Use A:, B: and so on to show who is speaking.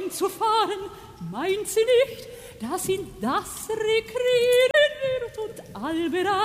A: einzufahren. Meint sie nicht, dass ihn das rekreieren wird und allbereit